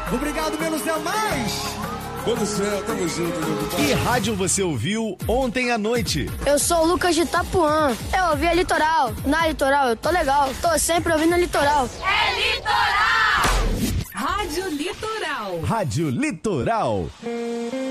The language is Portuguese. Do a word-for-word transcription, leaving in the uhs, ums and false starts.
Obrigado pelos demais. Pô do céu, tamo junto, meu compadre. Que rádio você ouviu ontem à noite? Eu sou o Lucas de Itapuã. Eu ouvi a Litoral. Na Litoral eu tô legal. Tô sempre ouvindo a Litoral. É Litoral! Rádio Litoral. Rádio Litoral.